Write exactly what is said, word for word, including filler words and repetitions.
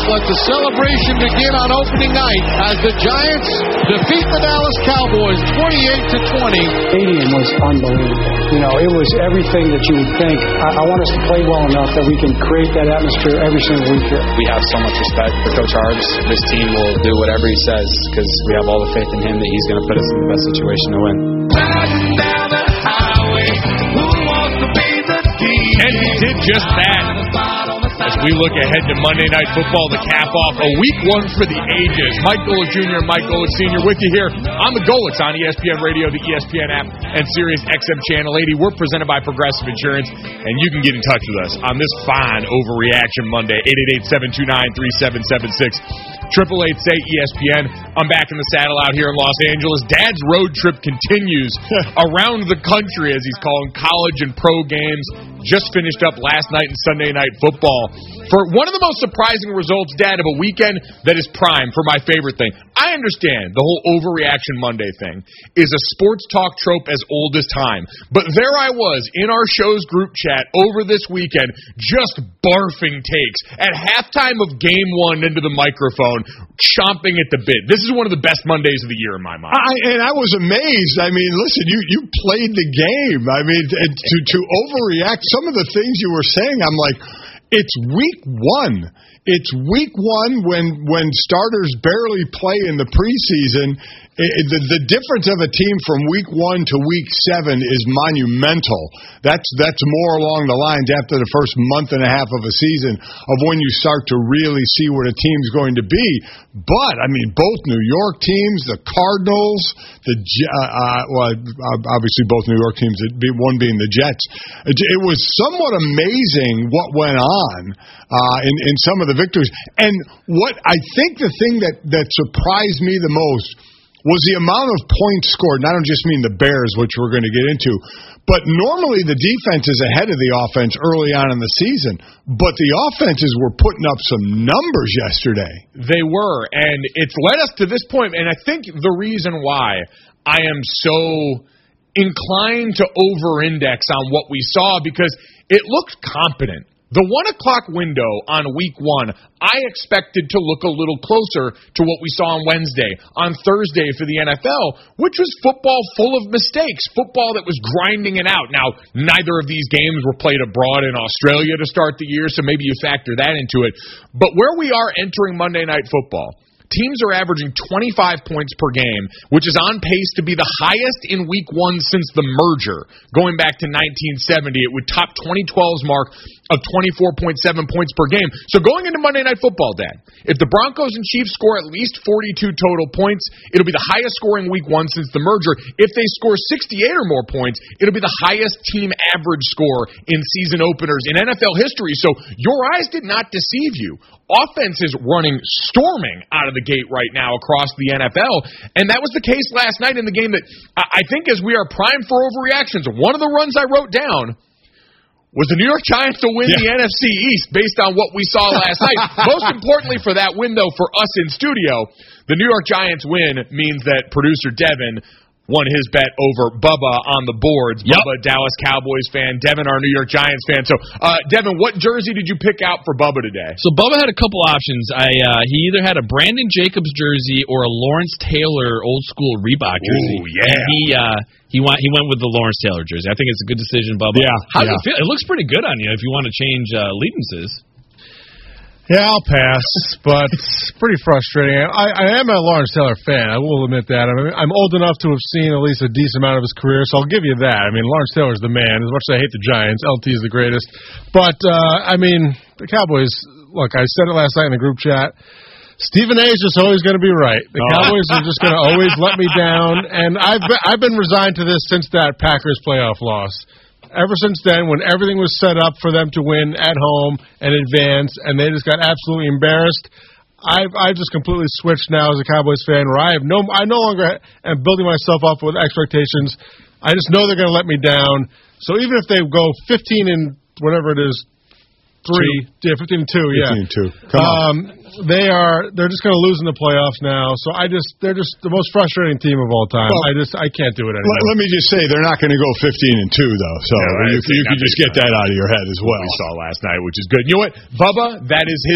Let the celebration begin on opening night as the Giants defeat the Dallas Cowboys twenty-eight to twenty. Stadium was unbelievable. You know, it was everything that you would think. I, I want us to play well enough that we can create that atmosphere every single week here. We have so much respect for Coach Harbs. This team will do whatever he says because we have all the faith in him that he's going to put us in the best situation to win. Riding down the highway, who wants to be the king? And he did just that. As we look ahead to Monday Night Football, the cap-off, a week one for the ages. Mike Golic Junior and Mike Golic Senior with you here on the Golics on E S P N Radio, the E S P N app, and Sirius X M Channel eighty. We're presented by Progressive Insurance, and you can get in touch with us on this fine Overreaction Monday, eight eight eight, seven two nine, three seven seven six. Triple eight say E S P N. I'm back in the saddle out here in Los Angeles. Dad's road trip continues around the country as he's calling college and pro games. Just finished up last night in Sunday Night Football for one of the most surprising results, Dad, of a weekend that is prime for my favorite thing. I understand the whole Overreaction Monday thing is a sports talk trope as old as time, but there I was in our show's group chat over this weekend just barfing takes at halftime of game one into the microphone, chomping at the bit. This is one of the best Mondays of the year in my mind. I, and I was amazed. I mean, listen, you, you played the game. I mean, to, to overreact, some of the things you were saying, I'm like, it's week one. It's week one when when starters barely play in the preseason. It, the, the difference of a team from week one to week seven is monumental. That's that's more along the lines after the first month and a half of a season of when you start to really see what a team's going to be. But, I mean, both New York teams, the Cardinals, the uh, uh, well, obviously both New York teams, one being the Jets. It, it was somewhat amazing what went on uh, in, in some of the victories. And what I think the thing that, that surprised me the most was the amount of points scored. And I don't just mean the Bears, which we're going to get into, but normally the defense is ahead of the offense early on in the season, but the offenses were putting up some numbers yesterday. They were, and it's led us to this point, and I think the reason why I am so inclined to over-index on what we saw, because it looked competent. The one o'clock window on week one, I expected to look a little closer to what we saw on Wednesday, on Thursday for the N F L, which was football full of mistakes, football that was grinding it out. Now, neither of these games were played abroad in Australia to start the year, so maybe you factor that into it. But where we are entering Monday Night Football, teams are averaging twenty-five points per game, which is on pace to be the highest in week one since the merger, going back to nineteen seventy. It would top twenty twelve's mark of twenty-four point seven points per game. So going into Monday Night Football, Dad, if the Broncos and Chiefs score at least forty-two total points, it'll be the highest scoring week one since the merger. If they score sixty-eight or more points, it'll be the highest team average score in season openers in N F L history. So your eyes did not deceive you. Offense is running, storming out of the gate right now across the N F L, and that was the case last night in the game that I think as we are primed for overreactions, one of the runs I wrote down was the New York Giants to win yeah. the N F C East based on what we saw last night. Most importantly for that win, though, for us in studio, the New York Giants win means that producer Devin won his bet over Bubba on the boards. Yep. Bubba, Dallas Cowboys fan. Devin, our New York Giants fan. So, uh, Devin, what jersey did you pick out for Bubba today? So, Bubba had a couple options. I uh, He either had a Brandon Jacobs jersey or a Lawrence Taylor old-school Reebok jersey. Ooh, yeah. And he, uh, he, went, he went with the Lawrence Taylor jersey. I think it's a good decision, Bubba. Yeah. How yeah. does it feel? It looks pretty good on you if you want to change uh, allegiances. Yeah, I'll pass, but it's pretty frustrating. I, I am a Lawrence Taylor fan. I will admit that. I mean, I'm old enough to have seen at least a decent amount of his career, so I'll give you that. I mean, Lawrence Taylor's the man. As much as I hate the Giants, L T is the greatest. But, uh, I mean, the Cowboys, look, I said it last night in the group chat, Stephen A. is just always going to be right. The oh. Cowboys are just going to always let me down, and I've been, I've been resigned to this since that Packers playoff loss. Ever since then, when everything was set up for them to win at home and advance, and they just got absolutely embarrassed, I've I've just completely switched now as a Cowboys fan, where I have no I no longer am building myself up with expectations. I just know they're going to let me down. So even if they go fifteen and whatever it is, three, two. yeah, fifteen and two, yeah, fifteen and two. Come um, on. They are they're just going to lose in the playoffs now. So I just they're just the most frustrating team of all time. Well, I just I can't do it anymore. Let, let me just say they're not going to go fifteen and two though. So yeah, right. you, you can just get that out of your head as well. We saw last night, which is good. You know what, Bubba? That is his